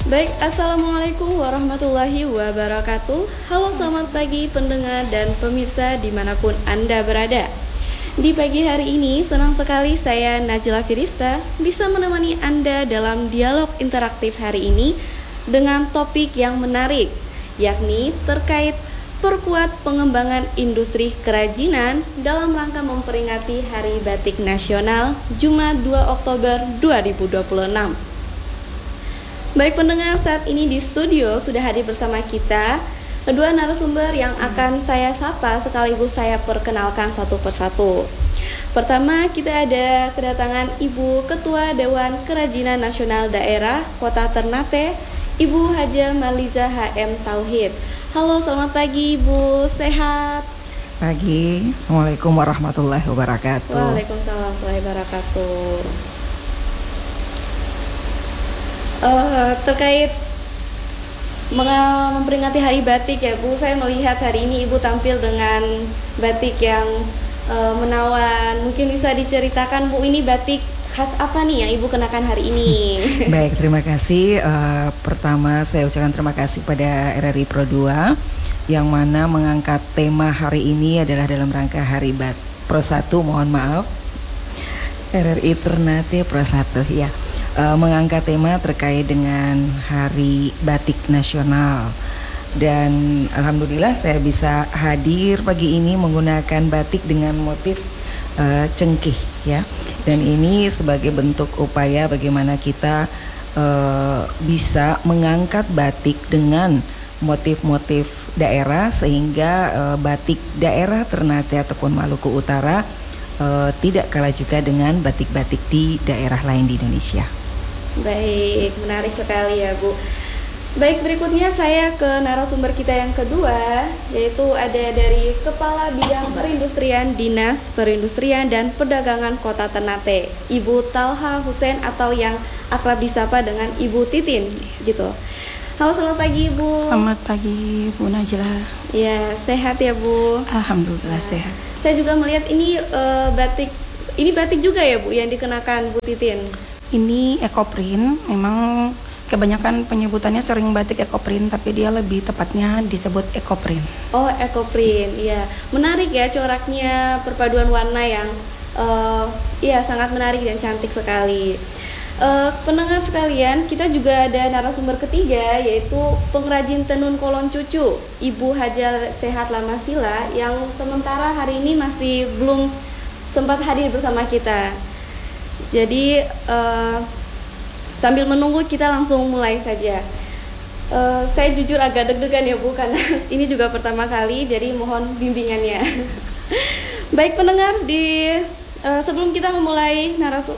Baik, Assalamualaikum warahmatullahi wabarakatuh. Halo, selamat pagi pendengar dan pemirsa dimanapun Anda berada. Di pagi hari ini, senang sekali saya Najla Firista bisa menemani Anda dalam dialog interaktif hari ini dengan topik yang menarik, yakni terkait perkuat pengembangan industri kerajinan dalam rangka memperingati Hari Batik Nasional Jumat 2 Oktober 2026. Baik pendengar, saat ini di studio sudah hadir bersama kita kedua narasumber yang akan saya sapa sekaligus saya perkenalkan satu persatu. Pertama, kita ada kedatangan Ibu Ketua Dewan Kerajinan Nasional Daerah Kota Ternate, Ibu Haja Marliza HM Tauhid. Halo, selamat pagi Ibu, sehat? Pagi, Assalamualaikum warahmatullahi wabarakatuh. Waalaikumsalam warahmatullahi wabarakatuh. Terkait memperingati Hari Batik ya Bu, saya melihat hari ini Ibu tampil dengan batik yang menawan. Mungkin bisa diceritakan Bu, ini batik khas apa nih yang Ibu kenakan hari ini? Baik, terima kasih. Pertama saya ucapkan terima kasih pada RRI Pro 2 yang mana mengangkat tema hari ini adalah dalam rangka Hari Pro 1, mohon maaf, RRI Ternate Pro 1 ya. Mengangkat tema terkait dengan Hari Batik Nasional, dan alhamdulillah saya bisa hadir pagi ini menggunakan batik dengan motif cengkih ya, dan ini sebagai bentuk upaya bagaimana kita bisa mengangkat batik dengan motif-motif daerah sehingga batik daerah Ternate ataupun Maluku Utara tidak kalah juga dengan batik-batik di daerah lain di Indonesia. Baik, menarik sekali ya Bu. Baik, berikutnya saya ke narasumber kita yang kedua, yaitu ada dari Kepala Bidang Perindustrian Dinas Perindustrian dan Perdagangan Kota Ternate, Ibu Talha Hussein atau yang akrab disapa dengan Ibu Titin gitu. Halo, selamat pagi Ibu. Selamat pagi Bu Najla. Ya, sehat ya Bu? Alhamdulillah sehat. Saya juga melihat ini batik juga ya Bu yang dikenakan Bu Titin. Ini ekoprint, memang kebanyakan penyebutannya sering batik ekoprint, tapi dia lebih tepatnya disebut ekoprint. Oh, ekoprint, ya. Menarik ya coraknya, perpaduan warna yang sangat menarik dan cantik sekali. Pendengar sekalian, kita juga ada narasumber ketiga, yaitu pengrajin tenun kolon cucu, Ibu Haja Sehat Lamasila, yang sementara hari ini masih belum sempat hadir bersama kita. Jadi sambil menunggu kita langsung mulai saja. Saya jujur agak deg-degan ya Bu, karena ini juga pertama kali, jadi mohon bimbingannya. Baik pendengar, sebelum kita memulai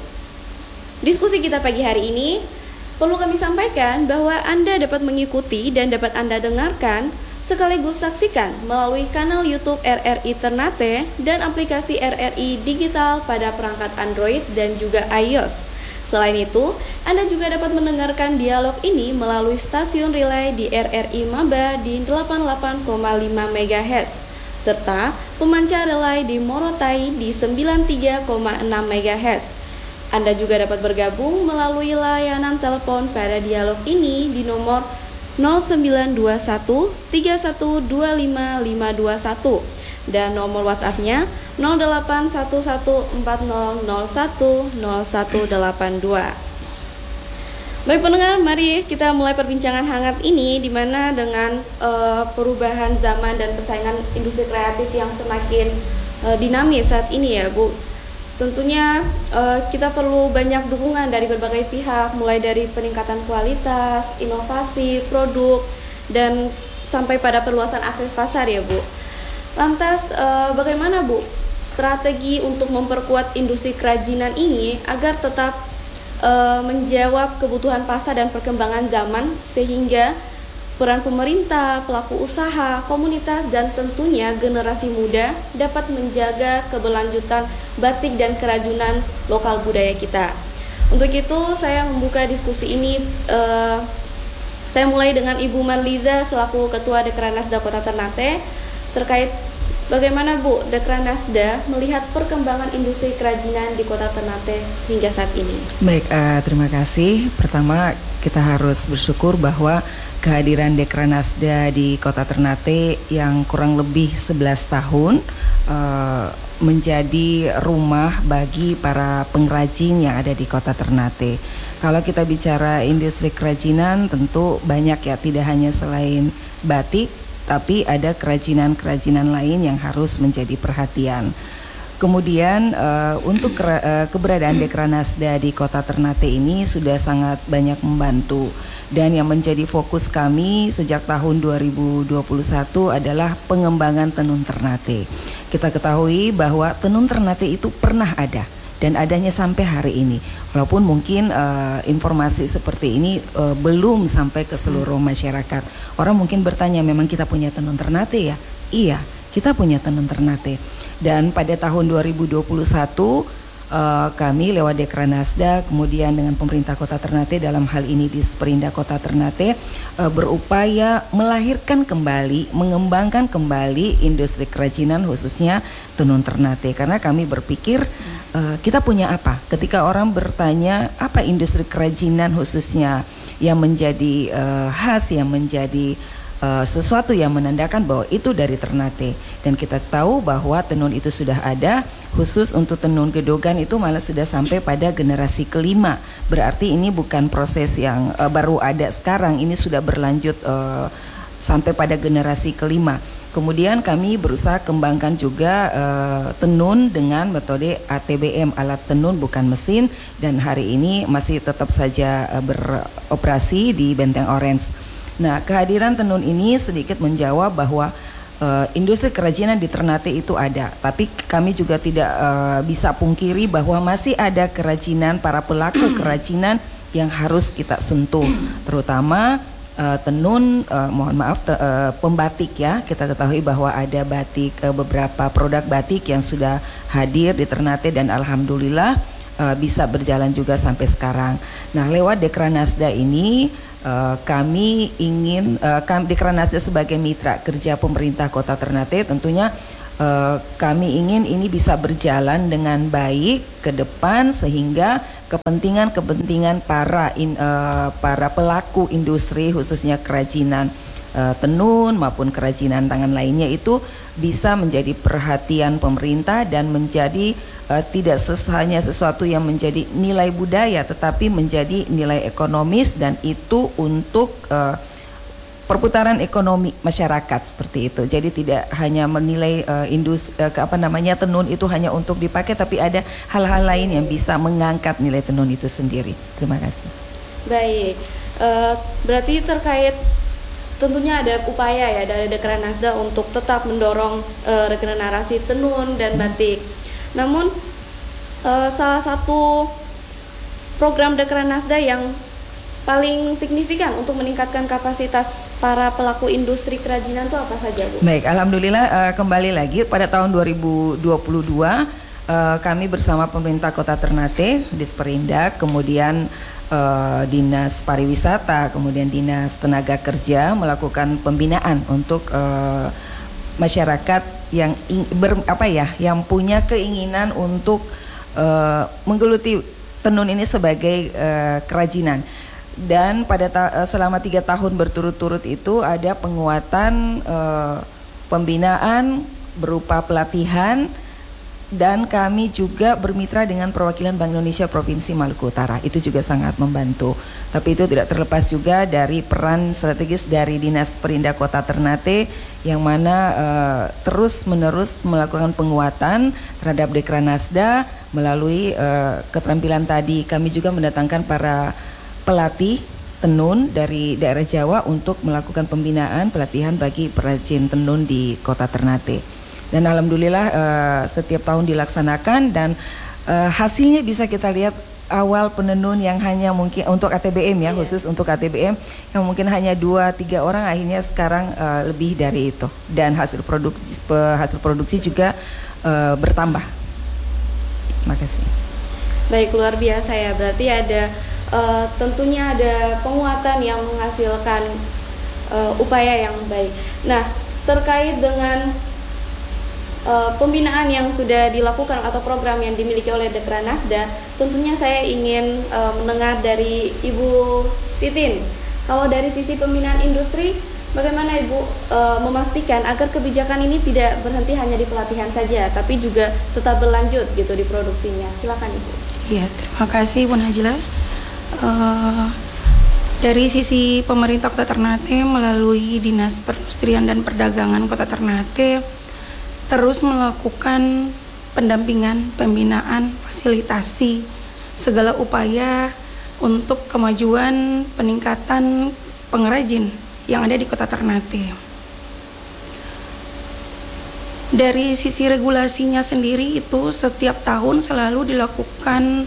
diskusi kita pagi hari ini, perlu kami sampaikan bahwa Anda dapat mengikuti dan dapat Anda dengarkan sekaligus saksikan melalui kanal YouTube RRI Ternate dan aplikasi RRI Digital pada perangkat Android dan juga iOS. Selain itu, Anda juga dapat mendengarkan dialog ini melalui stasiun relay di RRI Maba di 88,5 MHz serta pemancar relay di Morotai di 93,6 MHz. Anda juga dapat bergabung melalui layanan telepon pada dialog ini di nomor 0921 3125 dan nomor WhatsApp-nya 081140010182. Baik pendengar, mari kita mulai perbincangan hangat ini, di mana dengan perubahan zaman dan persaingan industri kreatif yang semakin dinamis saat ini ya Bu. Tentunya kita perlu banyak dukungan dari berbagai pihak, mulai dari peningkatan kualitas, inovasi, produk, dan sampai pada perluasan akses pasar ya Bu. Lantas bagaimana Bu strategi untuk memperkuat industri kerajinan ini agar tetap menjawab kebutuhan pasar dan perkembangan zaman, sehingga peran pemerintah, pelaku usaha, komunitas, dan tentunya generasi muda dapat menjaga keberlanjutan batik dan kerajinan lokal budaya kita. Untuk itu saya membuka diskusi ini, saya mulai dengan Ibu Marliza selaku Ketua Dekranasda Kota Ternate, terkait bagaimana Bu Dekranasda melihat perkembangan industri kerajinan di Kota Ternate hingga saat ini. Baik, terima kasih. Pertama kita harus bersyukur bahwa kehadiran Dekranasda di Kota Ternate yang kurang lebih 11 tahun menjadi rumah bagi para pengrajin yang ada di Kota Ternate. Kalau kita bicara industri kerajinan, tentu banyak ya, tidak hanya selain batik, tapi ada kerajinan-kerajinan lain yang harus menjadi perhatian. Kemudian untuk keberadaan Dekranasda di Kota Ternate ini sudah sangat banyak membantu, dan yang menjadi fokus kami sejak tahun 2021 adalah pengembangan tenun Ternate. Kita ketahui bahwa tenun Ternate itu pernah ada dan adanya sampai hari ini. Walaupun mungkin informasi seperti ini belum sampai ke seluruh masyarakat. Orang mungkin bertanya, memang kita punya tenun Ternate ya? Iya, kita punya tenun Ternate. Dan pada tahun 2021 kami lewat Dekranasda, kemudian dengan pemerintah Kota Ternate, dalam hal ini Disperinda Kota Ternate, berupaya melahirkan kembali, mengembangkan kembali industri kerajinan khususnya tenun Ternate. Karena kami berpikir kita punya apa? Ketika orang bertanya apa industri kerajinan khususnya yang menjadi khas, yang menjadi sesuatu yang menandakan bahwa itu dari Ternate. Dan kita tahu bahwa tenun itu sudah ada, khusus untuk tenun Gedogan itu malah sudah sampai pada generasi kelima. Berarti ini bukan proses yang baru ada sekarang, ini sudah berlanjut sampai pada generasi kelima. Kemudian kami berusaha kembangkan juga tenun dengan metode ATBM, alat tenun bukan mesin, dan hari ini masih tetap saja beroperasi di Benteng Orange. Nah, kehadiran tenun ini sedikit menjawab bahwa industri kerajinan di Ternate itu ada, tapi kami juga tidak bisa pungkiri bahwa masih ada kerajinan, para pelaku kerajinan yang harus kita sentuh, terutama tenun, pembatik ya. Kita ketahui bahwa ada batik, beberapa produk batik yang sudah hadir di Ternate dan alhamdulillah bisa berjalan juga sampai sekarang. Nah, lewat Dekranasda ini kami ingin Dekranasda sebagai mitra kerja pemerintah Kota Ternate, tentunya kami ingin ini bisa berjalan dengan baik ke depan, sehingga kepentingan para pelaku industri khususnya kerajinan tenun maupun kerajinan tangan lainnya itu bisa menjadi perhatian pemerintah dan menjadi tidak hanya sesuatu yang menjadi nilai budaya, tetapi menjadi nilai ekonomis, dan itu untuk perputaran ekonomi masyarakat seperti itu. Jadi tidak hanya menilai tenun itu hanya untuk dipakai, tapi ada hal-hal lain yang bisa mengangkat nilai tenun itu sendiri. Terima kasih. Baik, berarti terkait tentunya ada upaya ya dari Dekranasda untuk tetap mendorong regenerasi tenun dan batik. Namun salah satu program Dekranasda yang paling signifikan untuk meningkatkan kapasitas para pelaku industri kerajinan itu apa saja, Bu? Baik, alhamdulillah kembali lagi pada tahun 2022 kami bersama pemerintah Kota Ternate, Disperindak, kemudian Dinas Pariwisata, kemudian Dinas Tenaga Kerja melakukan pembinaan untuk masyarakat yang yang punya keinginan untuk menggeluti tenun ini sebagai kerajinan. Dan pada selama 3 tahun berturut-turut itu ada penguatan pembinaan berupa pelatihan, dan kami juga bermitra dengan perwakilan Bank Indonesia Provinsi Maluku Utara. Itu juga sangat membantu. Tapi itu tidak terlepas juga dari peran strategis dari Dinas Perindak Kota Ternate, yang mana terus-menerus melakukan penguatan terhadap Dekranasda melalui keterampilan tadi. Kami juga mendatangkan para pelatih tenun dari daerah Jawa untuk melakukan pembinaan pelatihan bagi perajin tenun di Kota Ternate. Dan alhamdulillah setiap tahun dilaksanakan, dan hasilnya bisa kita lihat. Awal penenun yang hanya mungkin untuk ATBM ya, khusus untuk ATBM yang mungkin hanya 2-3 orang, akhirnya sekarang lebih dari itu, dan hasil produksi juga bertambah. Terima kasih. Baik, luar biasa ya. Berarti ada tentunya ada penguatan yang menghasilkan upaya yang baik. Nah, terkait dengan pembinaan yang sudah dilakukan atau program yang dimiliki oleh Dekranasda, tentunya saya ingin mendengar dari Ibu Titin. Kalau dari sisi pembinaan industri, bagaimana Ibu memastikan agar kebijakan ini tidak berhenti hanya di pelatihan saja, tapi juga tetap berlanjut gitu di produksinya? Silakan Ibu. Iya, terima kasih Bu Najla. Dari sisi pemerintah Kota Ternate melalui Dinas Perindustrian dan Perdagangan Kota Ternate terus melakukan pendampingan, pembinaan, fasilitasi segala upaya untuk kemajuan peningkatan pengrajin yang ada di Kota Ternate. Dari sisi regulasinya sendiri itu setiap tahun selalu dilakukan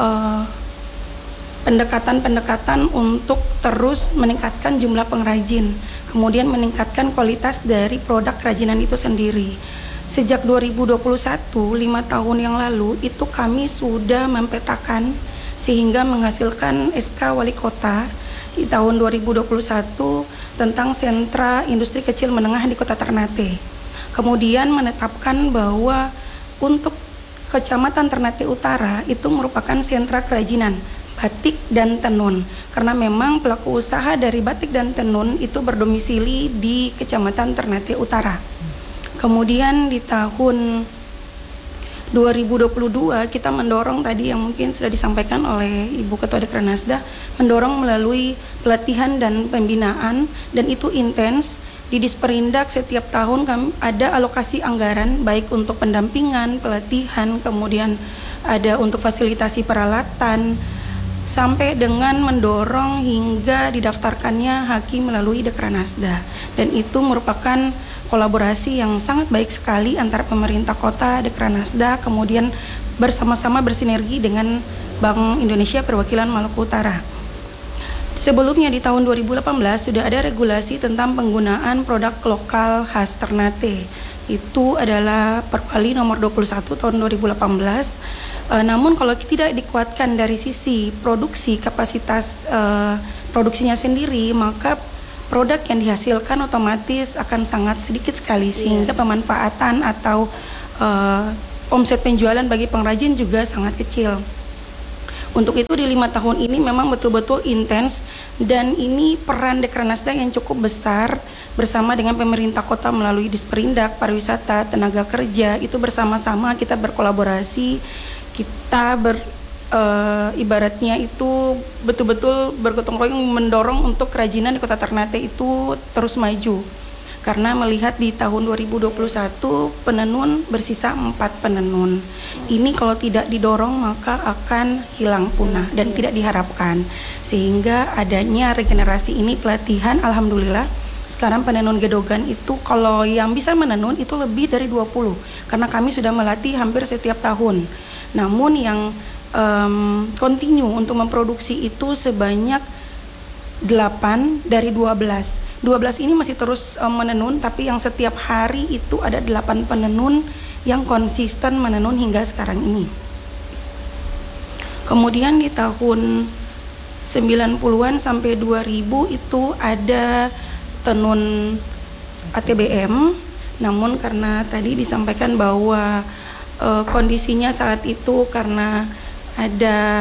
pendekatan-pendekatan untuk terus meningkatkan jumlah pengrajin, kemudian meningkatkan kualitas dari produk kerajinan itu sendiri. Sejak 2021, 5 tahun yang lalu, itu kami sudah mempetakan sehingga menghasilkan SK Wali Kota di tahun 2021 tentang sentra industri kecil menengah di Kota Ternate. Kemudian menetapkan bahwa untuk Kecamatan Ternate Utara itu merupakan sentra kerajinan batik dan tenun, karena memang pelaku usaha dari batik dan tenun itu berdomisili di Kecamatan Ternate Utara. Kemudian di tahun 2022 kita mendorong tadi yang mungkin sudah disampaikan oleh Ibu Ketua Dekranasda, mendorong melalui pelatihan dan pembinaan, dan itu intens. Di Disperindak setiap tahun kami ada alokasi anggaran baik untuk pendampingan, pelatihan, kemudian ada untuk fasilitasi peralatan, sampai dengan mendorong hingga didaftarkannya haki melalui Dekranasda. Dan itu merupakan kolaborasi yang sangat baik sekali antara pemerintah kota, Dekranasda, kemudian bersama-sama bersinergi dengan Bank Indonesia Perwakilan Maluku Utara. Sebelumnya di tahun 2018 sudah ada regulasi tentang penggunaan produk lokal khas Ternate. Itu adalah Perwali nomor 21 tahun 2018. Namun kalau tidak dikuatkan dari sisi produksi, kapasitas produksinya sendiri, maka produk yang dihasilkan otomatis akan sangat sedikit sekali, sehingga pemanfaatan atau omset penjualan bagi pengrajin juga sangat kecil. Untuk itu di 5 tahun ini memang betul-betul intens, dan ini peran Dekranasda yang cukup besar bersama dengan pemerintah kota melalui Disperindak, pariwisata, tenaga kerja, itu bersama-sama kita berkolaborasi, kita ibaratnya itu betul-betul bergotong royong mendorong untuk kerajinan di Kota Ternate itu terus maju. Karena melihat di tahun 2021 penenun bersisa 4 penenun. Ini kalau tidak didorong maka akan hilang punah dan tidak diharapkan. Sehingga adanya regenerasi ini, pelatihan, alhamdulillah sekarang penenun gedogan itu kalau yang bisa menenun itu lebih dari 20. Karena kami sudah melatih hampir setiap tahun. Namun yang continue untuk memproduksi itu sebanyak 8 dari 12. 12 ini masih terus menenun, tapi yang setiap hari itu ada 8 penenun yang konsisten menenun hingga sekarang ini. Kemudian di tahun 90-an sampai 2000 itu ada tenun ATBM, namun karena tadi disampaikan bahwa kondisinya saat itu karena ada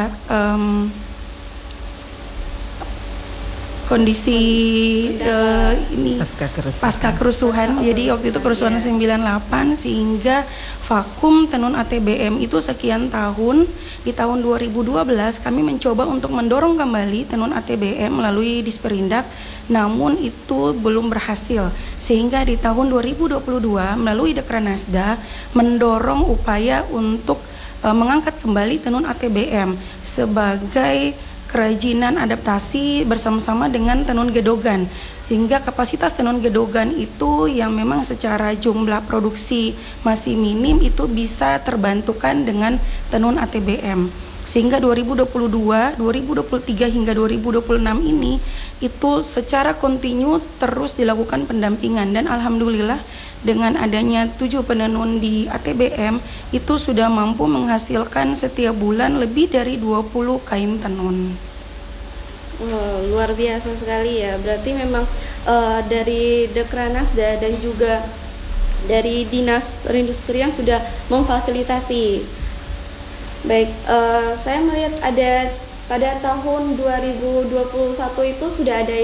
kondisi ini pasca kerusuhan, jadi waktu itu kerusuhan 98 sehingga vakum tenun ATBM itu sekian tahun. Di tahun 2012 kami mencoba untuk mendorong kembali tenun ATBM melalui Disperindak, namun itu belum berhasil, sehingga di tahun 2022 melalui Dekranasda mendorong upaya untuk mengangkat kembali tenun ATBM sebagai kerajinan adaptasi bersama-sama dengan tenun gedogan, sehingga kapasitas tenun gedogan itu yang memang secara jumlah produksi masih minim itu bisa terbantukan dengan tenun ATBM, sehingga 2022, 2023 hingga 2026 ini itu secara kontinu terus dilakukan pendampingan, dan alhamdulillah dengan adanya 7 penenun di ATBM itu sudah mampu menghasilkan setiap bulan lebih dari 20 kain tenun. Luar biasa sekali ya. Berarti memang dari Dekranasda dan juga dari Dinas Perindustrian sudah memfasilitasi. Baik, saya melihat ada pada tahun 2021 itu sudah ada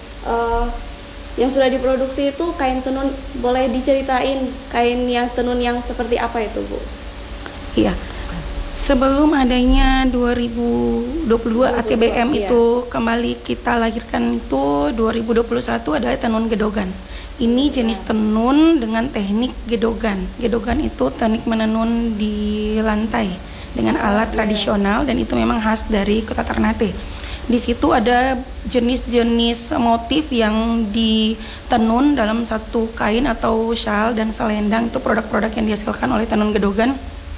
yang sudah diproduksi itu kain tenun. Boleh diceritain kain yang tenun yang seperti apa itu, Bu? Iya. Sebelum adanya 2022 ATBM itu kembali kita lahirkan itu 2021 adalah tenun gedogan. Ini jenis tenun dengan teknik gedogan. Gedogan itu teknik menenun di lantai dengan alat tradisional dan itu memang khas dari Kota Ternate. Di situ ada jenis-jenis motif yang ditenun dalam satu kain atau shawl dan selendang. Itu produk-produk yang dihasilkan oleh tenun gedogan.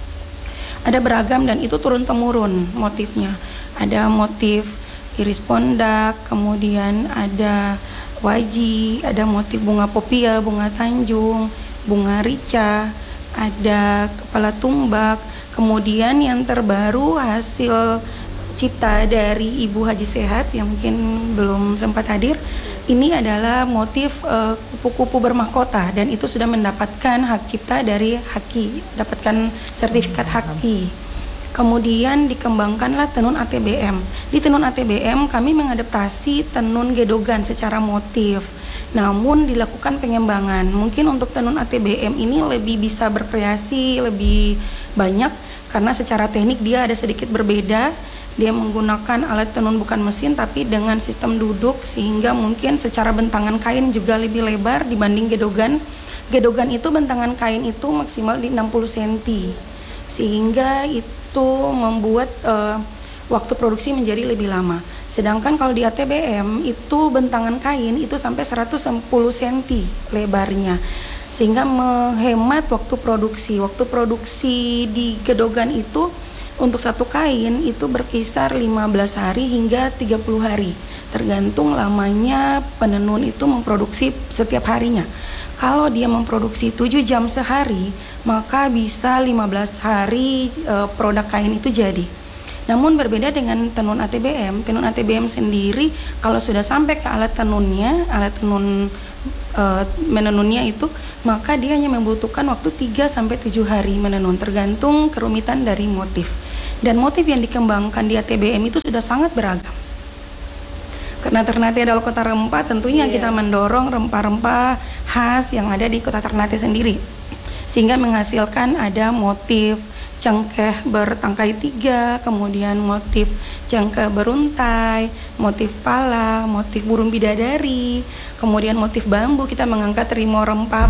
Ada beragam dan itu turun-temurun motifnya. Ada motif iris pondak, kemudian ada waji, ada motif bunga popia, bunga tanjung, bunga rica, ada kepala tumbak. Kemudian yang terbaru hasil cipta dari Ibu Haji Sehat yang mungkin belum sempat hadir, ini adalah motif kupu-kupu bermahkota dan itu sudah mendapatkan hak cipta dari HAKI, dapatkan sertifikat HAKI. Kemudian dikembangkanlah tenun ATBM. Di tenun ATBM kami mengadaptasi tenun gedogan secara motif. Namun dilakukan pengembangan. Mungkin untuk tenun ATBM ini lebih bisa berkreasi, lebih banyak karena secara teknik dia ada sedikit berbeda. Dia menggunakan alat tenun bukan mesin tapi dengan sistem duduk sehingga mungkin secara bentangan kain juga lebih lebar dibanding gedogan. Gedogan itu bentangan kain itu maksimal di 60 cm. Sehingga itu membuat waktu produksi menjadi lebih lama. Sedangkan kalau di ATBM itu bentangan kain itu sampai 110 cm lebarnya. Sehingga menghemat waktu produksi. Waktu produksi di gedogan itu untuk satu kain itu berkisar 15 hari hingga 30 hari. Tergantung lamanya penenun itu memproduksi setiap harinya. Kalau dia memproduksi 7 jam sehari, maka bisa 15 hari produk kain itu jadi. Namun berbeda dengan tenun ATBM sendiri kalau sudah sampai ke alat tenunnya, alat tenun menenunnya itu, maka dia hanya membutuhkan waktu 3 sampai 7 hari menenun tergantung kerumitan dari motif. Dan motif yang dikembangkan di ATBM itu sudah sangat beragam. Karena Ternate adalah kota rempah, tentunya kita mendorong rempah-rempah khas yang ada di Kota Ternate sendiri. Sehingga menghasilkan ada motif cengkeh bertangkai 3, kemudian motif cengkeh beruntai, motif pala, motif burung bidadari, kemudian motif bambu. Kita mengangkat rimau rempah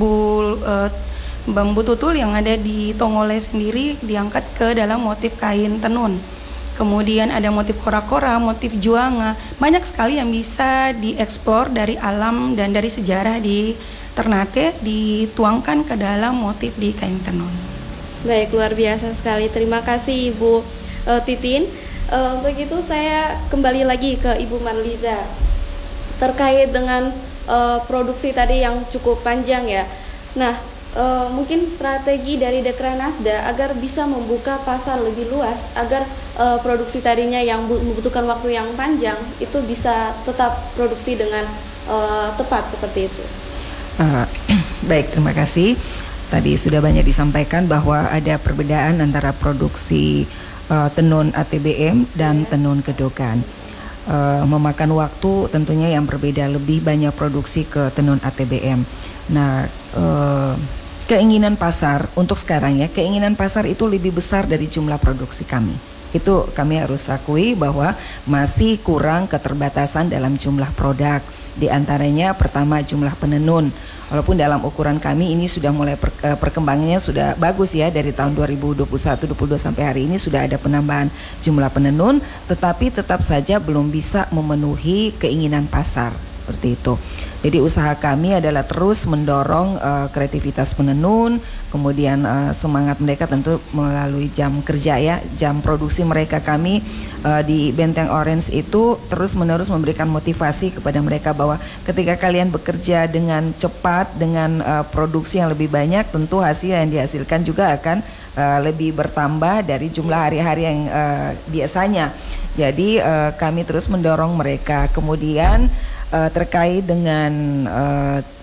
bambu tutul yang ada di Tongole sendiri diangkat ke dalam motif kain tenun. Kemudian ada motif kora-kora, motif juanga. Banyak sekali yang bisa dieksplor dari alam dan dari sejarah di Ternate dituangkan ke dalam motif di kain tenun. Baik, luar biasa sekali. Terima kasih Ibu Titin. Untuk itu saya kembali lagi ke Ibu Marliza terkait dengan produksi tadi yang cukup panjang ya. Nah, mungkin strategi dari Dekranasda agar bisa membuka pasar lebih luas, agar produksi tadinya yang membutuhkan waktu yang panjang itu bisa tetap produksi dengan tepat seperti itu. Baik, terima kasih. Tadi sudah banyak disampaikan bahwa ada perbedaan antara produksi tenun ATBM dan tenun gedogan. Memakan waktu tentunya yang berbeda, lebih banyak produksi ke tenun ATBM. Nah, keinginan pasar untuk sekarang ya, keinginan pasar itu lebih besar dari jumlah produksi kami. Itu kami harus akui bahwa masih kurang keterbatasan dalam jumlah produk. Di antaranya pertama jumlah penenun. Walaupun dalam ukuran kami ini sudah mulai perkembangannya sudah bagus ya, dari tahun 2021-22 sampai hari ini sudah ada penambahan jumlah penenun, tetapi tetap saja belum bisa memenuhi keinginan pasar. Seperti itu. Jadi usaha kami adalah terus mendorong kreativitas penenun, kemudian semangat mereka tentu melalui jam kerja ya, jam produksi mereka. Kami di Benteng Orange itu terus menerus memberikan motivasi kepada mereka bahwa ketika kalian bekerja dengan cepat, dengan produksi yang lebih banyak, tentu hasil yang dihasilkan juga akan lebih bertambah dari jumlah hari-hari yang biasanya. Jadi kami terus mendorong mereka. Kemudian terkait dengan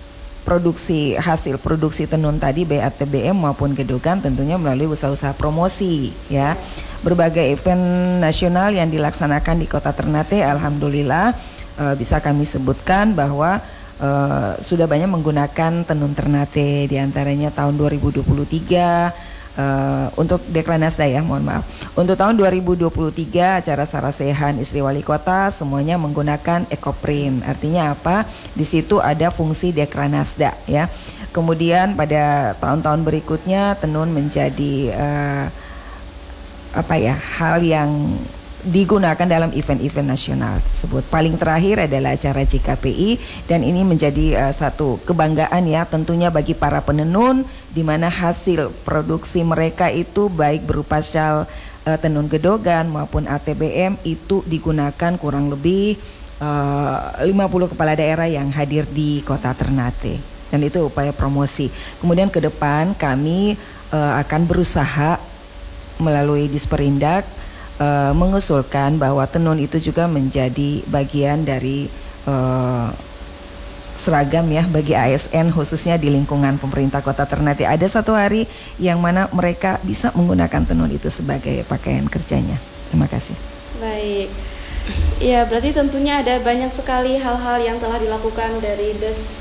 hasil produksi tenun tadi baik ATBM maupun gedogan tentunya melalui usaha-usaha promosi ya. Berbagai event nasional yang dilaksanakan di Kota Ternate, alhamdulillah bisa kami sebutkan bahwa sudah banyak menggunakan tenun Ternate, diantaranya tahun 2023 untuk Dekranasda ya, mohon maaf. Untuk tahun 2023 acara Sarasehan Istri Wali Kota semuanya menggunakan ekoprint. Artinya apa? Di situ ada fungsi Dekranasda ya. Kemudian pada tahun-tahun berikutnya tenun menjadi hal yang digunakan dalam event-event nasional tersebut. Paling terakhir adalah acara JKPI dan ini menjadi satu kebanggaan ya tentunya bagi para penenun, di mana hasil produksi mereka itu baik berupa syal tenun gedogan maupun ATBM itu digunakan kurang lebih 50 kepala daerah yang hadir di Kota Ternate, dan itu upaya promosi. Kemudian ke depan kami akan berusaha melalui Disperindak mengusulkan bahwa tenun itu juga menjadi bagian dari seragam ya bagi ASN, khususnya di lingkungan pemerintah Kota Ternate. Ada satu hari yang mana mereka bisa menggunakan tenun itu sebagai pakaian kerjanya. Terima kasih. Baik. Ya, berarti tentunya ada banyak sekali hal-hal yang telah dilakukan dari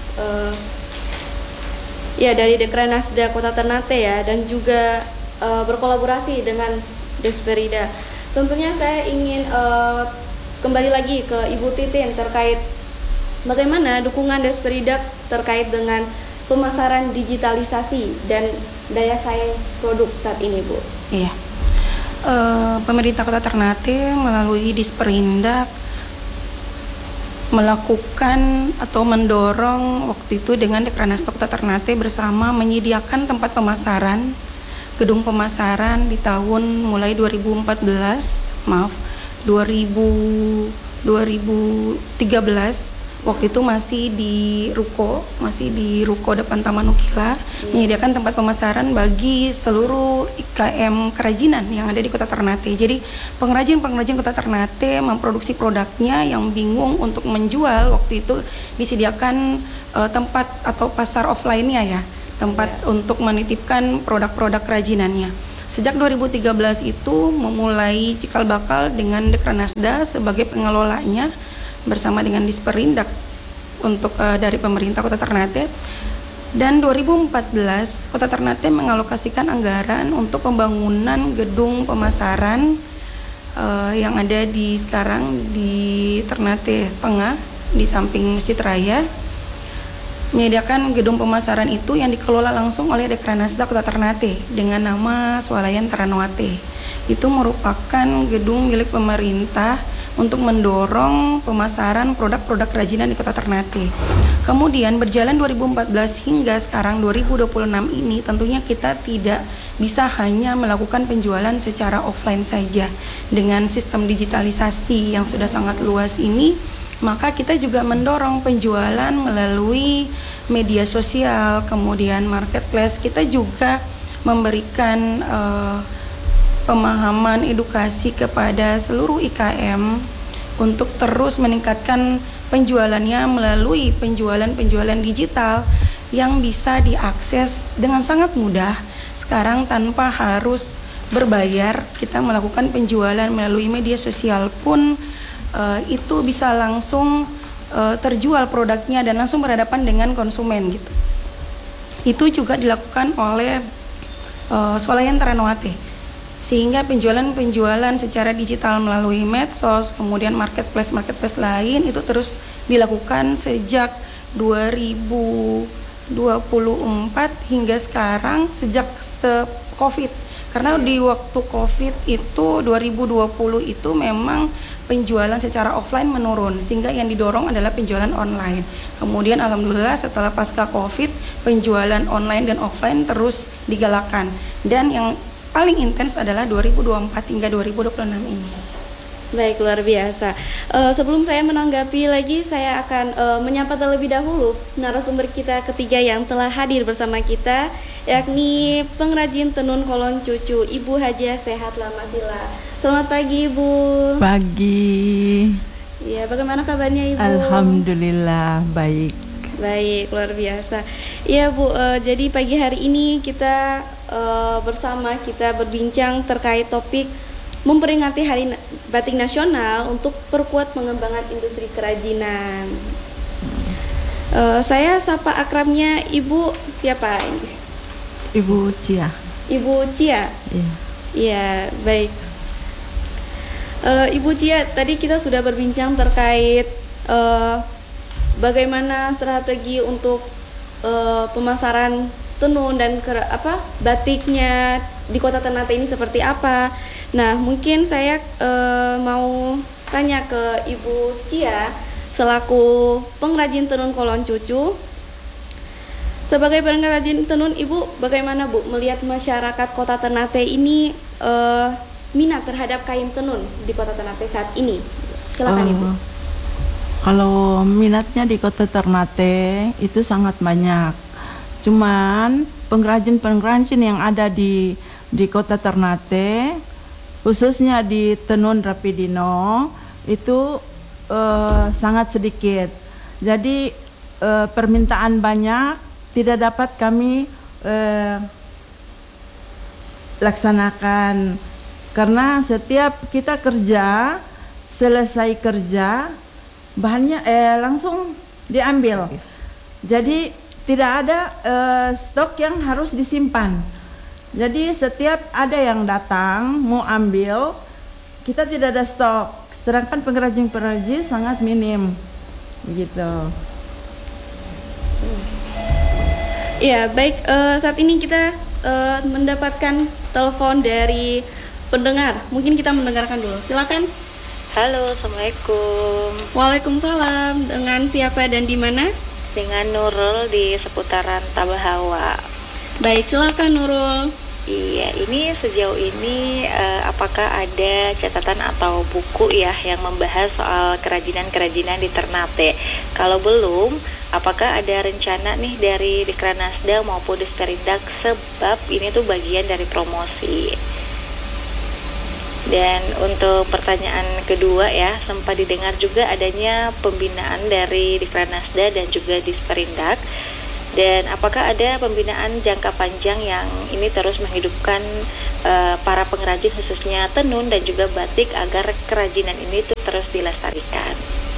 dari Dekranasda Kota Ternate ya, dan juga berkolaborasi dengan Desperida. Tentunya saya ingin kembali lagi ke Ibu Titin terkait bagaimana dukungan Desperida terkait dengan pemasaran digitalisasi dan daya saing produk saat ini, Bu. Iya. Pemerintah Kota Ternate melalui Disperindak melakukan atau mendorong waktu itu dengan Dekranasda Kota Ternate bersama menyediakan tempat pemasaran, gedung pemasaran di tahun mulai 2013 waktu itu masih di ruko depan Taman Ukila, menyediakan tempat pemasaran bagi seluruh IKM kerajinan yang ada di Kota Ternate. Jadi pengrajin Kota Ternate memproduksi produknya yang bingung untuk menjual, waktu itu disediakan tempat atau pasar offline-nya ya, tempat untuk menitipkan produk-produk kerajinannya. Sejak 2013 itu memulai cikal bakal dengan Dekranasda sebagai pengelolanya bersama dengan Disperindak untuk dari pemerintah Kota Ternate. Dan 2014 Kota Ternate mengalokasikan anggaran untuk pembangunan gedung pemasaran yang ada sekarang di Ternate Tengah di samping Masjid Raya, menyediakan gedung pemasaran itu yang dikelola langsung oleh Dekranasda Kota Ternate dengan nama Swalayan Taranowate. Itu merupakan gedung milik pemerintah untuk mendorong pemasaran produk-produk kerajinan di Kota Ternate. Kemudian berjalan 2014 hingga sekarang 2026 ini tentunya kita tidak bisa hanya melakukan penjualan secara offline saja. Dengan sistem digitalisasi yang sudah sangat luas ini, maka kita juga mendorong penjualan melalui media sosial, kemudian marketplace. Kita juga memberikan pemahaman edukasi kepada seluruh IKM untuk terus meningkatkan penjualannya melalui penjualan digital yang bisa diakses dengan sangat mudah. Sekarang tanpa harus berbayar, kita melakukan penjualan melalui media sosial pun itu bisa langsung terjual produknya dan langsung berhadapan dengan konsumen gitu. Itu juga dilakukan oleh Swalayan Taranowate. Sehingga penjualan secara digital melalui medsos, kemudian marketplace lain itu terus dilakukan sejak 2024 hingga sekarang, sejak COVID. Karena di waktu COVID itu 2020 itu memang penjualan secara offline menurun, sehingga yang didorong adalah penjualan online. Kemudian alhamdulillah setelah pasca COVID, penjualan online dan offline terus digalakkan. Dan yang paling intens adalah 2024 hingga 2026 ini. Baik, luar biasa. Sebelum saya menanggapi lagi, saya akan menyapa terlebih dahulu narasumber kita ketiga yang telah hadir bersama kita, yakni pengrajin tenun kolon cucu, Ibu Hajah Sehat Lamasila. Selamat pagi, Ibu. Pagi. Ya, bagaimana kabarnya, Ibu? Alhamdulillah baik. Baik, luar biasa. Iya Bu, jadi pagi hari ini kita bersama kita berbincang terkait topik memperingati Hari Batik Nasional untuk perkuat pengembangan industri kerajinan. Saya sapa akrabnya Ibu siapa ini? Ibu Cia. Ibu Cia. Iya. Iya, baik. Ibu Cia, tadi kita sudah berbincang terkait bagaimana strategi untuk pemasaran tenun dan batiknya di Kota Ternate ini seperti apa. Nah, mungkin saya mau tanya ke Ibu Cia selaku pengrajin tenun Kolon Cucu. Sebagai pengrajin tenun, Ibu bagaimana Bu melihat masyarakat Kota Ternate ini minat terhadap kain tenun di Kota Ternate saat ini? Silakan Ibu. Kalau minatnya di Kota Ternate itu sangat banyak. Cuman pengrajin-pengrajin yang ada di Kota Ternate, khususnya di tenun Rapidino itu sangat sedikit. Jadi permintaan banyak tidak dapat kami laksanakan karena setiap kita kerja, selesai kerja bahannya langsung diambil. Jadi tidak ada stok yang harus disimpan. Jadi setiap ada yang datang mau ambil, kita tidak ada stok. Sedangkan pengrajin-pengrajin sangat minim, begitu. Ya baik, saat ini kita mendapatkan telepon dari pendengar. Mungkin kita mendengarkan dulu. Silakan. Halo, assalamualaikum. Waalaikumsalam. Dengan siapa dan di mana? Dengan Nurul di seputaran Tabahawa. Baik, silakan Nurul. Iya, ini sejauh ini apakah ada catatan atau buku ya yang membahas soal kerajinan-kerajinan di Ternate? Kalau belum, apakah ada rencana nih dari Dekranasda maupun Disperindak, sebab ini tuh bagian dari promosi. Dan untuk pertanyaan kedua ya, sempat didengar juga adanya pembinaan dari Dekranasda dan juga Disperindak. Dan apakah ada pembinaan jangka panjang yang ini terus menghidupkan para pengrajin khususnya tenun dan juga batik agar kerajinan ini tuh terus dilestarikan?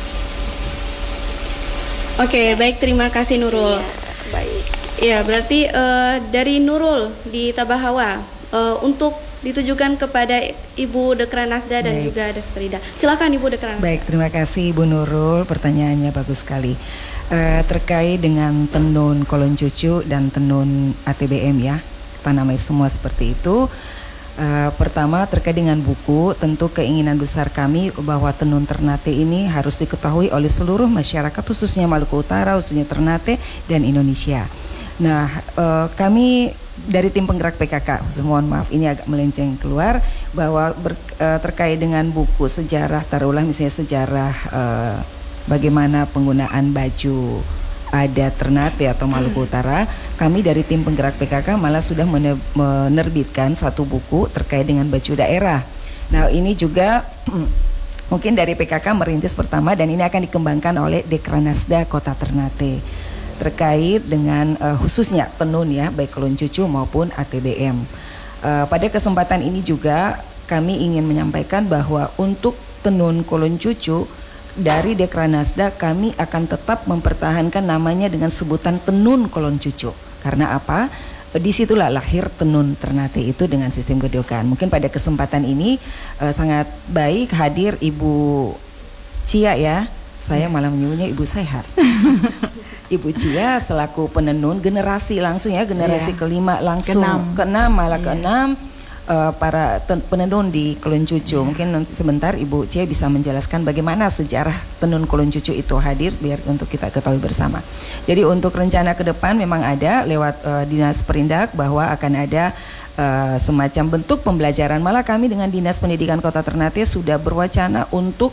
Oke, baik, terima kasih Nurul. Iya, baik. Ya, berarti dari Nurul di Tabahawa untuk ditujukan kepada Ibu Dekranasda dan juga Disperindak. Silakan Ibu Dekranasda. Baik, terima kasih Ibu Nurul, pertanyaannya bagus sekali. Terkait dengan tenun Kolon Cucu dan tenun ATBM ya, kita namai semua seperti itu. Pertama terkait dengan buku, tentu keinginan besar kami bahwa tenun Ternate ini harus diketahui oleh seluruh masyarakat, khususnya Maluku Utara, khususnya Ternate dan Indonesia. Nah, kami dari tim penggerak PKK, mohon maaf ini agak melenceng keluar, bahwa terkait dengan buku sejarah, taruhlah misalnya sejarah bagaimana penggunaan baju adat Ternate atau Maluku Utara, kami dari tim penggerak PKK malah sudah menerbitkan satu buku terkait dengan baju daerah. Nah, ini juga mungkin dari PKK merintis pertama dan ini akan dikembangkan oleh Dekranasda Kota Ternate terkait dengan khususnya tenun ya, baik Kolon Cucu maupun ATBM. Pada kesempatan ini juga kami ingin menyampaikan bahwa untuk tenun Kolon Cucu dari Dekranasda kami akan tetap mempertahankan namanya dengan sebutan tenun Kolon Cucu. Karena apa? Disitulah lahir tenun Ternate itu dengan sistem gedokan. Mungkin pada kesempatan ini sangat baik hadir Ibu Cia ya. Saya malah menyebutnya Ibu Sehat. Ibu Cia selaku penenun generasi langsung ya, generasi kelima langsung keenam malah keenam. Para penenun di Kolon Cucu. Mungkin nanti sebentar Ibu Cia bisa menjelaskan bagaimana sejarah tenun Kolon Cucu itu hadir biar untuk kita ketahui bersama. Jadi untuk rencana ke depan memang ada lewat Dinas Perindak bahwa akan ada semacam bentuk pembelajaran. Malah kami dengan Dinas Pendidikan Kota Ternate sudah berwacana untuk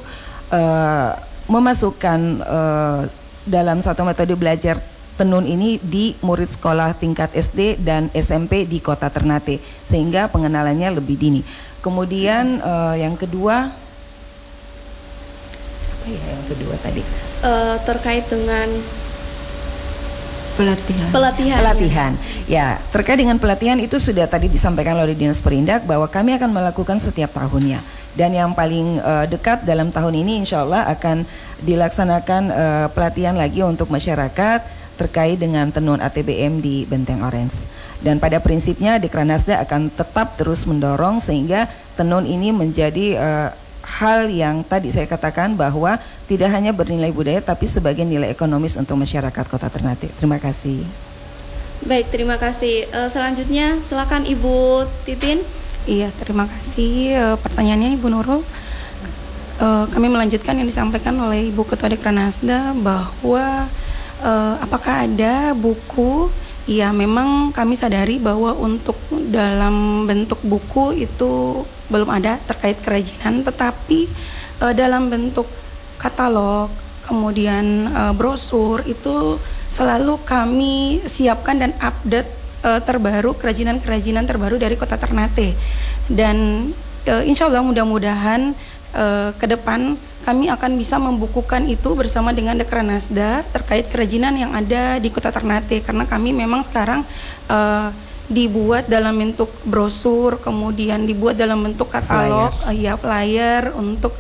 memasukkan dalam satu metode belajar tenun ini di murid sekolah tingkat SD dan SMP di Kota Ternate sehingga pengenalannya lebih dini. Kemudian yang kedua apa ya yang kedua tadi? Terkait dengan Pelatihan. Ya, terkait dengan pelatihan itu sudah tadi disampaikan oleh Dinas Perindak bahwa kami akan melakukan setiap tahunnya. Dan yang paling dekat dalam tahun ini insya Allah akan dilaksanakan pelatihan lagi untuk masyarakat terkait dengan tenun ATBM di Benteng Orange. Dan pada prinsipnya Dekranasda akan tetap terus mendorong sehingga tenun ini menjadi hal yang tadi saya katakan bahwa tidak hanya bernilai budaya tapi sebagai nilai ekonomis untuk masyarakat Kota Ternate. Terima kasih. Baik, terima kasih. Selanjutnya silakan Ibu Titin. Iya, terima kasih pertanyaannya Ibu Nurul. Kami melanjutkan yang disampaikan oleh Ibu Ketua Dekranasda bahwa apakah ada buku. Ya, memang kami sadari bahwa untuk dalam bentuk buku itu belum ada terkait kerajinan, tetapi dalam bentuk katalog, kemudian brosur itu selalu kami siapkan dan update terbaru kerajinan-kerajinan terbaru dari Kota Ternate. Dan insya Allah mudah-mudahan ke depan kami akan bisa membukukan itu bersama dengan Dekranasda terkait kerajinan yang ada di Kota Ternate, karena kami memang sekarang dibuat dalam bentuk brosur, kemudian dibuat dalam bentuk katalog, flyer untuk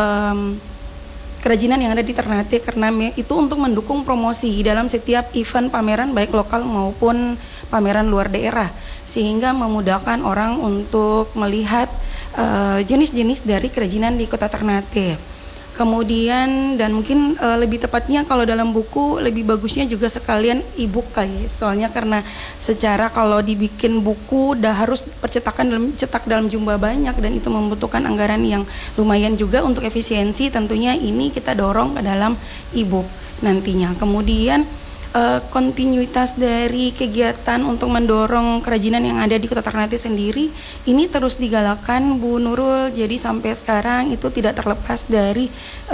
kerajinan yang ada di Ternate, karena itu untuk mendukung promosi dalam setiap event pameran baik lokal maupun pameran luar daerah, sehingga memudahkan orang untuk melihat jenis-jenis dari kerajinan di Kota Ternate. Kemudian dan mungkin lebih tepatnya kalau dalam buku lebih bagusnya juga sekalian e-book kali, soalnya karena secara kalau dibikin buku udah harus cetak dalam jumlah banyak dan itu membutuhkan anggaran yang lumayan juga. Untuk efisiensi tentunya ini kita dorong ke dalam e-book nantinya. Kemudian kontinuitas dari kegiatan untuk mendorong kerajinan yang ada di Kota Ternate sendiri ini terus digalakkan Bu Nurul. Jadi sampai sekarang itu tidak terlepas dari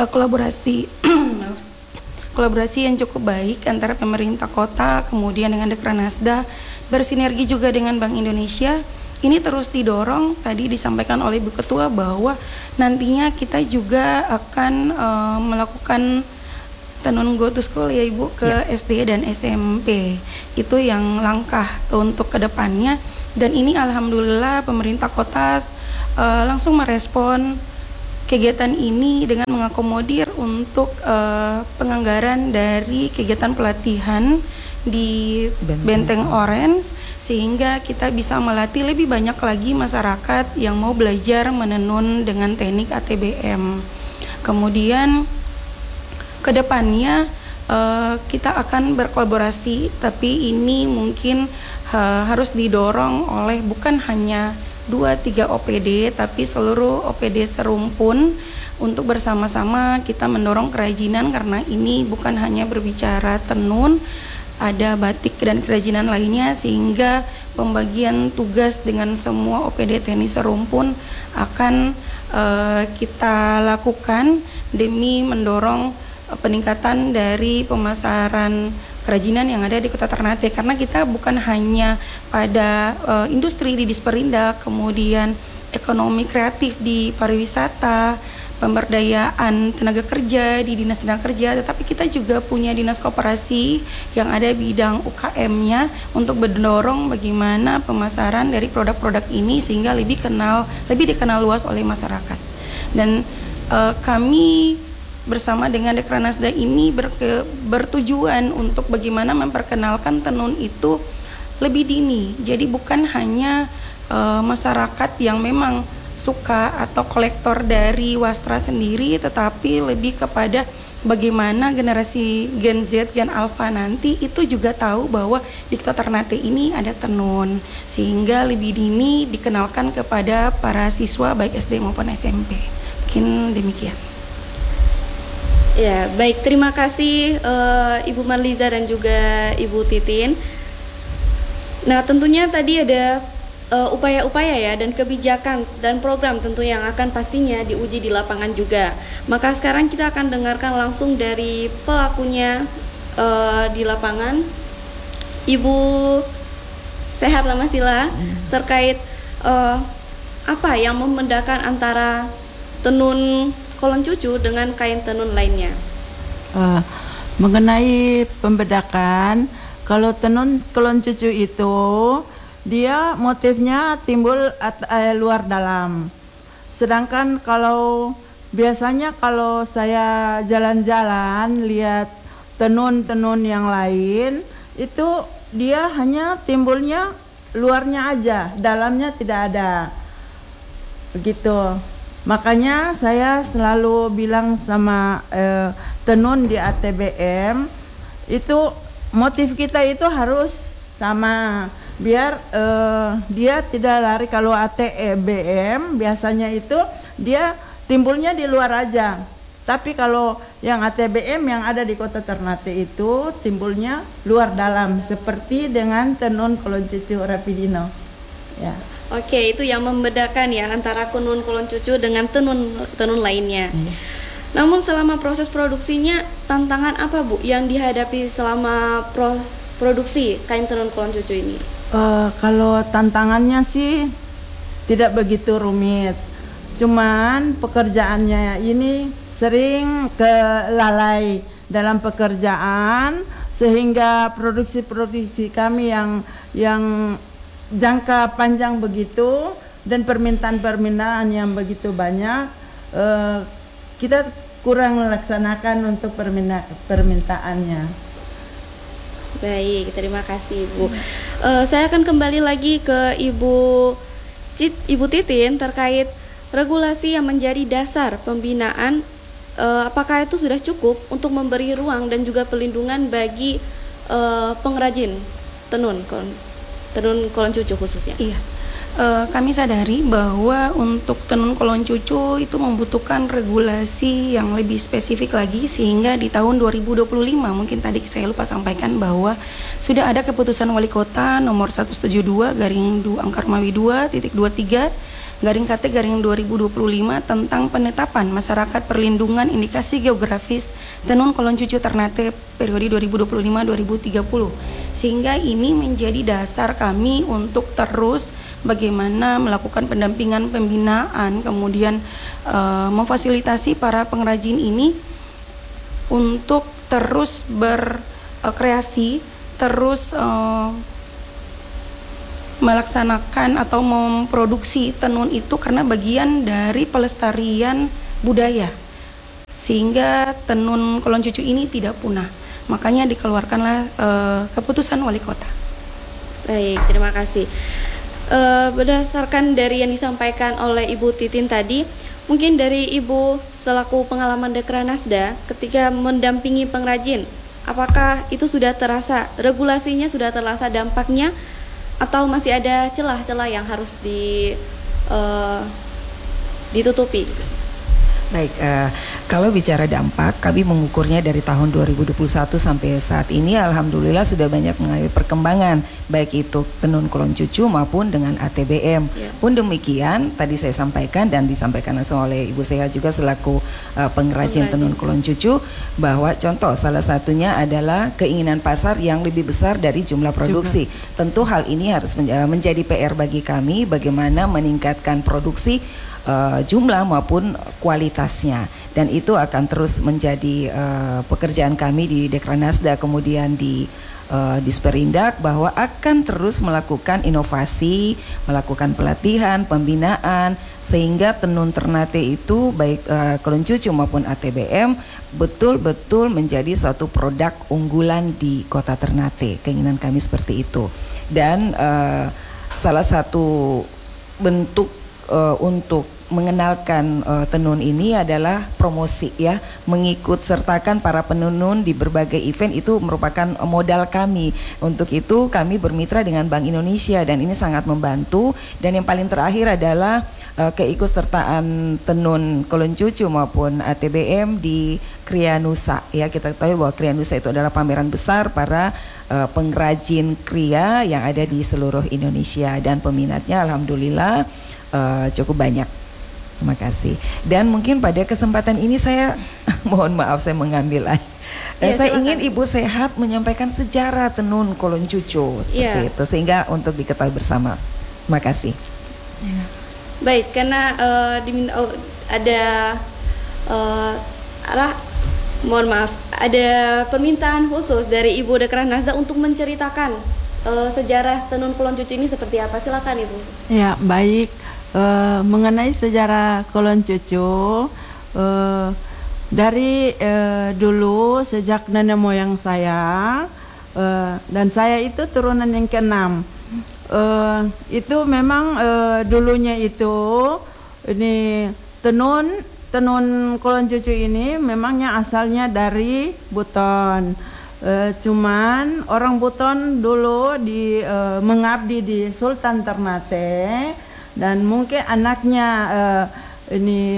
kolaborasi yang cukup baik antara pemerintah kota kemudian dengan Dekranasda, bersinergi juga dengan Bank Indonesia. Ini terus didorong, tadi disampaikan oleh Bu Ketua bahwa nantinya kita juga akan melakukan tenun go to school ya Ibu ke SD dan SMP. Itu yang langkah untuk kedepannya, dan ini alhamdulillah pemerintah kota langsung merespon kegiatan ini dengan mengakomodir untuk penganggaran dari kegiatan pelatihan di Benteng Orange, sehingga kita bisa melatih lebih banyak lagi masyarakat yang mau belajar menenun dengan teknik ATBM. Kemudian kedepannya kita akan berkolaborasi, tapi ini mungkin harus didorong oleh bukan hanya 2-3 OPD, tapi seluruh OPD serumpun untuk bersama-sama kita mendorong kerajinan, karena ini bukan hanya berbicara tenun, ada batik dan kerajinan lainnya, sehingga pembagian tugas dengan semua OPD TNI serumpun akan kita lakukan demi mendorong peningkatan dari pemasaran kerajinan yang ada di Kota Ternate, karena kita bukan hanya pada industri di Disperindak, kemudian ekonomi kreatif di pariwisata, pemberdayaan tenaga kerja di Dinas Tenaga Kerja, tetapi kita juga punya dinas koperasi yang ada bidang UKM-nya untuk mendorong bagaimana pemasaran dari produk-produk ini sehingga lebih dikenal luas oleh masyarakat. Dan kami bersama dengan Dekranasda ini bertujuan untuk bagaimana memperkenalkan tenun itu lebih dini. Jadi bukan hanya masyarakat yang memang suka atau kolektor dari wastra sendiri, tetapi lebih kepada bagaimana generasi Gen Z, Gen Alpha nanti itu juga tahu bahwa di Kota Ternate ini ada tenun, sehingga lebih dini dikenalkan kepada para siswa baik SD maupun SMP. Mungkin demikian. Ya, baik, terima kasih Ibu Marliza dan juga Ibu Titin. Nah, tentunya tadi ada upaya-upaya ya dan kebijakan dan program tentu yang akan pastinya diuji di lapangan juga. Maka sekarang kita akan dengarkan langsung dari pelakunya di lapangan, Ibu Sehat Lamasila, terkait apa yang membedakan antara tenun kolon cucu dengan kain tenun lainnya. Mengenai pembedakan, Kalau tenun kolon cucu itu dia motifnya timbul luar dalam. Sedangkan kalau biasanya kalau saya jalan-jalan lihat tenun-tenun yang lain itu dia hanya timbulnya luarnya aja, dalamnya tidak ada. Begitu. Makanya saya selalu bilang sama tenun di ATBM itu motif kita itu harus sama biar dia tidak lari. Kalau ATBM biasanya itu dia timbulnya di luar aja. Tapi kalau yang ATBM yang ada di Kota Ternate itu timbulnya luar dalam seperti dengan tenun kolon cucu Rapidino. Ya. Oke, itu yang membedakan ya antara tenun kolon cucu dengan tenun lainnya. Namun selama proses produksinya tantangan apa Bu yang dihadapi selama produksi kain tenun kolon cucu ini? Kalau tantangannya sih tidak begitu rumit. Cuman pekerjaannya ini sering kelalai dalam pekerjaan sehingga produksi kami yang jangka panjang begitu dan permintaan yang begitu banyak, kita kurang melaksanakan untuk permintaannya. Baik, terima kasih Bu. Saya akan kembali lagi ke Ibu Titin terkait regulasi yang menjadi dasar pembinaan. Apakah itu sudah cukup untuk memberi ruang dan juga pelindungan bagi pengrajin tenun kolon cucu khususnya? Iya, kami sadari bahwa untuk tenun kolon cucu itu membutuhkan regulasi yang lebih spesifik lagi, sehingga di tahun 2025 mungkin tadi saya lupa sampaikan bahwa sudah ada keputusan Wali Kota nomor 172/2 garing KT garing 2025 tentang penetapan masyarakat perlindungan indikasi geografis tenun kolon cucu Ternate periode 2025-2030, sehingga ini menjadi dasar kami untuk terus bagaimana melakukan pendampingan pembinaan, kemudian memfasilitasi para pengrajin ini untuk terus berkreasi, terus melaksanakan atau memproduksi tenun itu karena bagian dari pelestarian budaya, sehingga tenun kolon cucu ini tidak punah. Makanya dikeluarkanlah keputusan Wali Kota. Baik, terima kasih. Berdasarkan dari yang disampaikan oleh Ibu Titin tadi, mungkin dari Ibu selaku pengalaman Dekranasda ketika mendampingi pengrajin, apakah itu sudah terasa regulasinya, sudah terasa dampaknya, atau masih ada celah-celah yang harus ditutupi? Baik, kalau bicara dampak, kami mengukurnya dari tahun 2021 sampai saat ini, alhamdulillah sudah banyak mengalami perkembangan, baik itu tenun kolon cucu maupun dengan ATBM. Pun demikian, tadi saya sampaikan dan disampaikan langsung oleh Ibu Seha juga selaku pengrajin tenun kolon cucu, bahwa contoh salah satunya adalah keinginan pasar yang lebih besar dari jumlah produksi. Tentu hal ini harus menjadi PR bagi kami, bagaimana meningkatkan produksi jumlah maupun kualitasnya, dan itu akan terus menjadi pekerjaan kami di Dekranasda, kemudian di Disperindak, bahwa akan terus melakukan inovasi, melakukan pelatihan, pembinaan, sehingga tenun Ternate itu baik kolon cucu maupun ATBM betul-betul menjadi suatu produk unggulan di Kota Ternate. Keinginan kami seperti itu, dan salah satu bentuk untuk mengenalkan tenun ini adalah promosi, ya, mengikut sertakan para penenun di berbagai event. Itu merupakan modal kami. Untuk itu kami bermitra dengan Bank Indonesia dan ini sangat membantu. Dan yang paling terakhir adalah keikutsertaan tenun kolon cucu maupun ATBM di Krianusa, ya. Kita tahu bahwa Krianusa itu adalah pameran besar para pengrajin kria yang ada di seluruh Indonesia, dan peminatnya alhamdulillah cukup banyak. Terima kasih. Dan mungkin pada kesempatan ini saya mohon maaf saya mengambil saya ingin Ibu Sehat menyampaikan sejarah tenun kolon cucu seperti itu, sehingga untuk diketahui bersama. Terima kasih. Baik, karena diminta ada mohon maaf, ada permintaan khusus dari Ibu Dekran Nazda untuk menceritakan sejarah tenun Kulon Cucu ini seperti apa. Silakan Ibu. Ya, baik. Mengenai sejarah Kulon Cucu, dari dulu sejak nenek moyang saya, dan saya itu turunan yang ke-6. Itu memang dulunya itu ini tenun Kulon Cucu ini memangnya asalnya dari Buton. Cuman orang Buton dulu mengabdi di Sultan Ternate, dan mungkin anaknya ini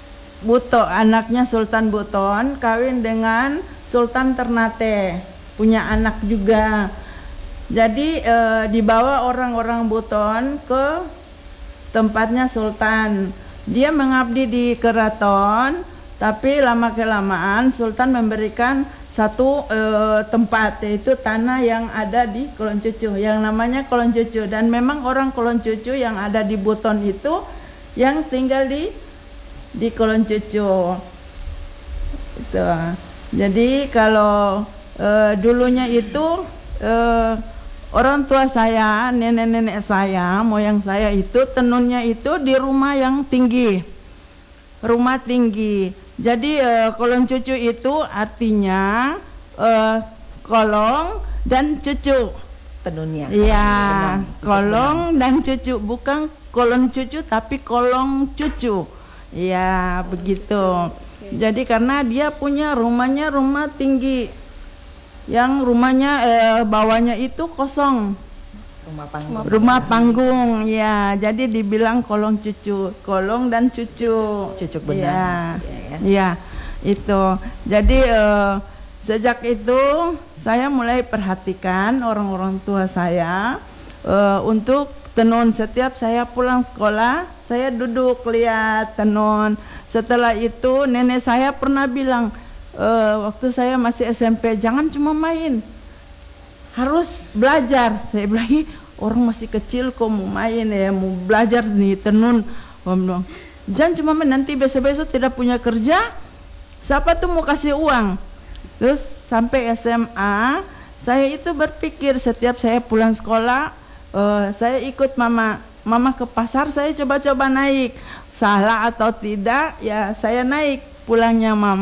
anaknya Sultan Buton kawin dengan Sultan Ternate, punya anak juga. Jadi dibawa orang-orang Buton ke tempatnya Sultan. Dia mengabdi di keraton, tapi lama kelamaan Sultan memberikan satu tempat, yaitu tanah yang ada di Kulon Cucu yang namanya Kulon Cucu. Dan memang orang Kulon Cucu yang ada di Buton itu yang tinggal di Kulon Cucu itu. Jadi kalau dulunya itu orang tua saya, nenek-nenek saya, moyang saya itu tenunnya itu di rumah yang tinggi, rumah tinggi. Jadi Kulon Cucu itu artinya kolong dan cucu. Tenunnya. Iya, Tenun, kolong dan cucu, bukan kolon cucu tapi kolong cucu. Iya, begitu. Jadi karena dia punya rumahnya rumah tinggi, yang rumahnya bawahnya itu kosong, rumah panggung, ya. Jadi dibilang kolong cucu, kolong dan cucu. Cucuk benang Ya, maksudnya, ya. ya, itu. Jadi sejak itu saya mulai perhatikan orang-orang tua saya untuk tenun. Setiap saya pulang sekolah, saya duduk lihat tenun. Setelah itu nenek saya pernah bilang, waktu saya masih SMP, jangan cuma main, harus belajar. Saya bilang, orang masih kecil kok mau main ya, mau belajar nih tenun. Om bilang, jangan cuma main, nanti besok-besok tidak punya kerja, siapa tuh mau kasih uang. Terus sampai SMA, saya itu berpikir setiap saya pulang sekolah, saya ikut mama ke pasar, saya coba-coba naik. Salah atau tidak, ya saya naik pulangnya mama.